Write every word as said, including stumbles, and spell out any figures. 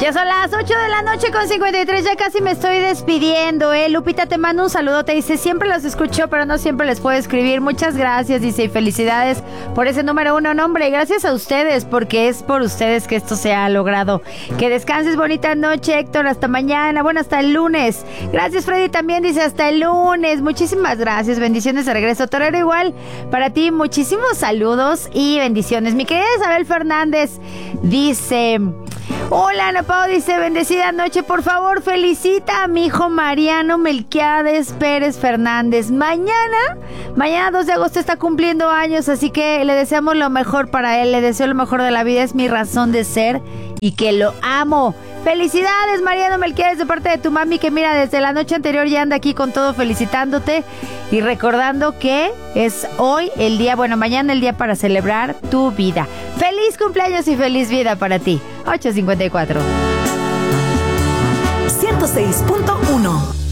Ya son las ocho de la noche con cincuenta y tres, ya casi me estoy despidiendo, ¿eh? Lupita, te mando un saludo, te dice, siempre los escucho, pero no siempre les puedo escribir. Muchas gracias, dice, y felicidades por ese número uno, no, hombre, gracias a ustedes, porque es por ustedes que esto se ha logrado. Que descanses, bonita noche, Héctor, hasta mañana, bueno, hasta el lunes. Gracias, Freddy, también dice, hasta el lunes. Muchísimas gracias, bendiciones de regreso. Torero, igual, para ti, muchísimos saludos y bendiciones. Mi querida Isabel Fernández dice... Hola, Ana Pao, dice, bendecida noche, por favor, felicita a mi hijo Mariano Melquiades Pérez Fernández. Mañana, mañana dos de agosto está cumpliendo años, así que le deseamos lo mejor para él, le deseo lo mejor de la vida, es mi razón de ser y que lo amo. Felicidades, Mariano Melquiades, de parte de tu mami, que mira, desde la noche anterior ya anda aquí con todo felicitándote y recordando que es hoy el día, bueno, mañana el día para celebrar tu vida. Feliz cumpleaños y feliz vida para ti. ocho cincuenta y cuatro. ciento seis punto uno